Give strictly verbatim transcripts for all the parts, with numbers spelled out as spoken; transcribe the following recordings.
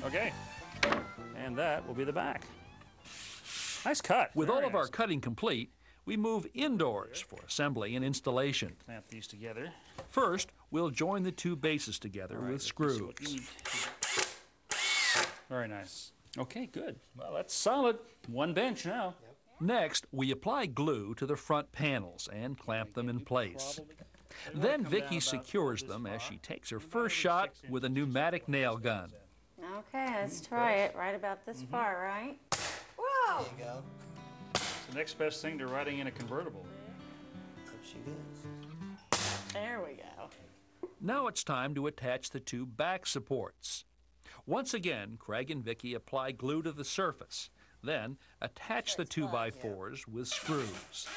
Okay. And that will be the back. Nice cut. With Very all of nice. our cutting complete, we move indoors for assembly and installation. Clamp these together. First, we'll join the two bases together All right, with let's see what screws. you need. Very nice. Okay, good. Well, that's solid. One bench now. Next, we apply glue to the front panels and clamp them in place. Then Vicki secures them as she takes her first shot with a pneumatic nail gun. Okay, let's try it right about this far, right? Whoa! There you go. It's the next best thing to riding in a convertible. Up she goes. There we go. Now it's time to attach the two back supports. Once again, Craig and Vicki apply glue to the surface, then attach the two by fours with screws.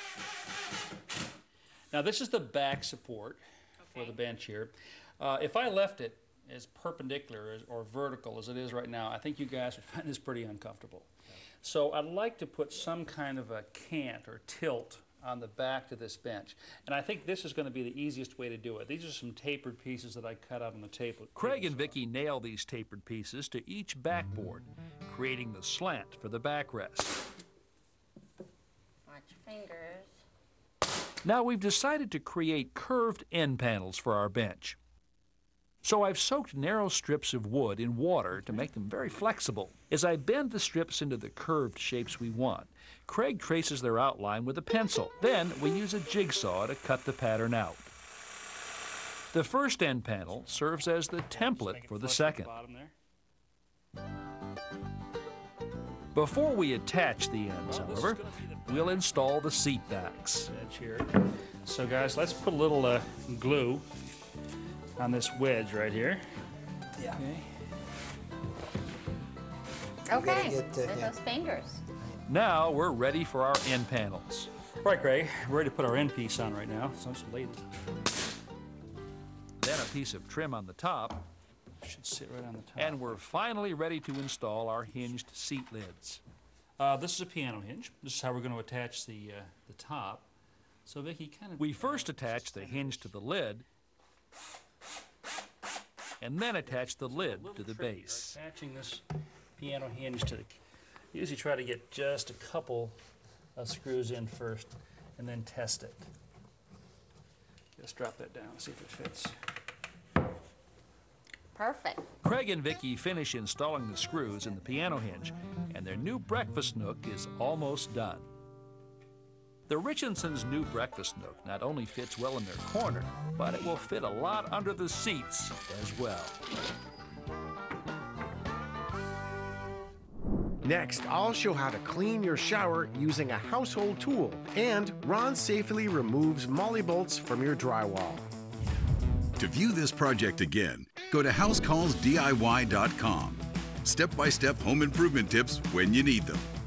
Now this is the back support for the bench here. Uh, if I left it as perpendicular as, or vertical as it is right now, I think you guys would find this pretty uncomfortable. So I'd like to put some kind of a cant or tilt on the back to this bench. And I think this is going to be the easiest way to do it. These are some tapered pieces that I cut out on the table. Craig and Vicki nail these tapered pieces to each backboard, creating the slant for the backrest. Watch your fingers. Now we've decided to create curved end panels for our bench. So I've soaked narrow strips of wood in water to make them very flexible. As I bend the strips into the curved shapes we want, Craig traces their outline with a pencil. Then we use a jigsaw to cut the pattern out. The first end panel serves as the template for the second. Before we attach the ends, however, we'll install the seat backs. Edge here. So guys, let's put a little uh, glue on this wedge right here. Yeah. Okay. Okay, get, uh, with yeah. those fingers. Now we're ready for our end panels. All right, Craig, we're ready to put our end piece on right now. So I'm just lay this. Then a piece of trim on the top, Should sit right on the top. and we're finally ready to install our hinged seat lids. Uh, this is a piano hinge. This is how we're going to attach the uh, the top. So Vicki, kind of. We first attach the hinge to the lid, and then attach the lid to the base. Attaching this piano hinge to the. Usually try to get just a couple of screws in first, and then test it. Just drop that down, see if it fits. Perfect. Craig and Vicki finish installing the screws in the piano hinge, and their new breakfast nook is almost done. The Richardson's new breakfast nook not only fits well in their corner, but it will fit a lot under the seats as well. Next, I'll show how to clean your shower using a household tool, and Ron safely removes molly bolts from your drywall. To view this project again, go to house calls D I Y dot com. Step-by-step home improvement tips when you need them.